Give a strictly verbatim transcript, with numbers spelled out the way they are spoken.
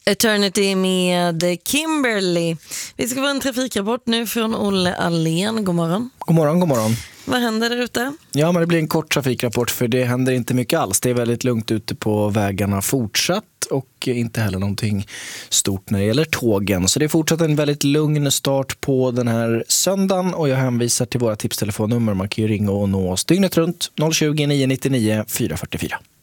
Eternity med Kimberly. Vi ska få en trafikrapport nu från Olle Allén. God morgon. God morgon, god morgon. Vad händer där ute? Ja, men det blir en kort trafikrapport för det händer inte mycket alls. Det är väldigt lugnt ute på vägarna fortsatt och inte heller någonting stort när det gäller tågen. Så det är fortsatt en väldigt lugn start på den här söndagen och jag hänvisar till våra tipstelefonnummer. Man kan ju ringa och nå oss dygnet runt noll tjugo, nio nio nio, fyra fyra fyra.